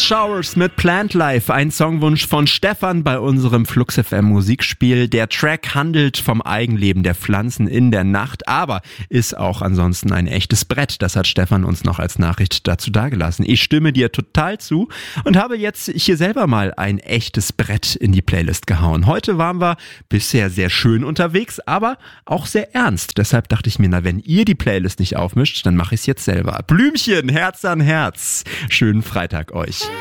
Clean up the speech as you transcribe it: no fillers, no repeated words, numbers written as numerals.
Showers mit Plant Life, ein Songwunsch von Stefan bei unserem Flux FM Musikspiel. Der Track handelt vom Eigenleben der Pflanzen in der Nacht, aber ist auch ansonsten ein echtes Brett. Das hat Stefan uns noch als Nachricht dazu dagelassen. Ich stimme dir total zu und habe jetzt hier selber mal ein echtes Brett in die Playlist gehauen. Heute waren wir bisher sehr schön unterwegs, aber auch sehr ernst. Deshalb dachte ich mir, na, wenn ihr die Playlist nicht aufmischt, dann mache ich es jetzt selber. Blümchen, Herz an Herz. Schönen Freitag euch.